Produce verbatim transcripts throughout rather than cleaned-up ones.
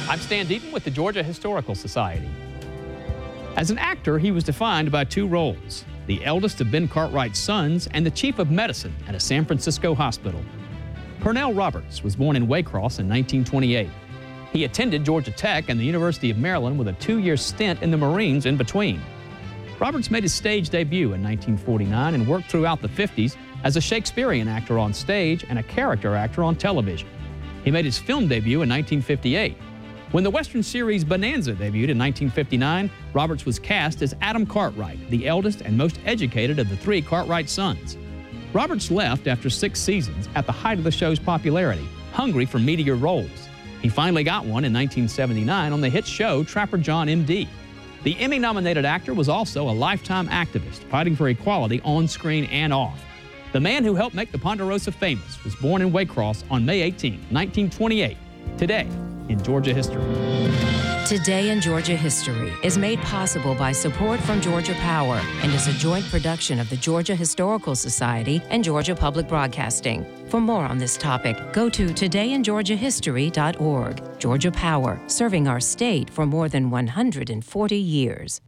I'm Stan Deaton with the Georgia Historical Society. As an actor, he was defined by two roles, the eldest of Ben Cartwright's sons and the chief of medicine at a San Francisco hospital. Pernell Roberts was born in Waycross in nineteen twenty-eight. He attended Georgia Tech and the University of Maryland with a two-year stint in the Marines in between. Roberts made his stage debut in nineteen forty-nine and worked throughout the fifties as a Shakespearean actor on stage and a character actor on television. He made his film debut in nineteen fifty-eight. When the Western series Bonanza debuted in nineteen fifty-nine, Roberts was cast as Adam Cartwright, the eldest and most educated of the three Cartwright sons. Roberts left after six seasons at the height of the show's popularity, hungry for meatier roles. He finally got one in nineteen seventy-nine on the hit show Trapper John M D. The Emmy-nominated actor was also a lifetime activist, fighting for equality on screen and off. The man who helped make the Ponderosa famous was born in Waycross on May eighteenth, nineteen twenty-eight. Today in Georgia History. Today in Georgia History is made possible by support from Georgia Power and is a joint production of the Georgia Historical Society and Georgia Public Broadcasting. For more on this topic, go to today in georgia history dot org. Georgia Power, serving our state for more than one hundred forty years.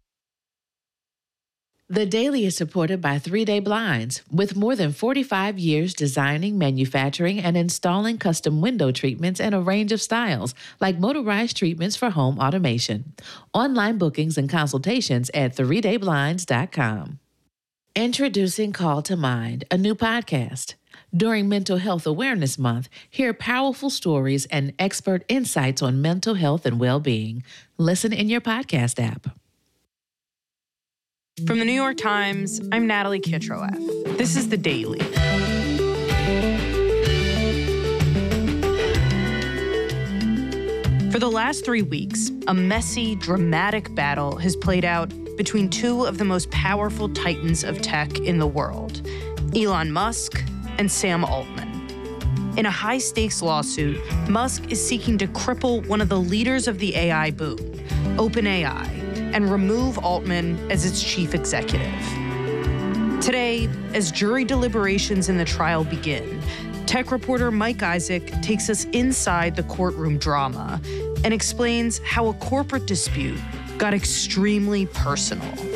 The Daily is supported by Three Day Blinds, with more than forty-five years designing, manufacturing, and installing custom window treatments in a range of styles, like motorized treatments for home automation. Online bookings and consultations at three day blinds dot com. Introducing Call to Mind, a new podcast. During Mental Health Awareness Month, hear powerful stories and expert insights on mental health and well-being. Listen in your podcast app. From the New York Times, I'm Natalie Kitroeff. This is The Daily. For the last three weeks, a messy, dramatic battle has played out between two of the most powerful titans of tech in the world, Elon Musk and Sam Altman. In a high-stakes lawsuit, Musk is seeking to cripple one of the leaders of the A I boom, OpenAI, and remove Altman as its chief executive. Today, as jury deliberations in the trial begin, tech reporter Mike Isaac takes us inside the courtroom drama and explains how a corporate dispute got extremely personal.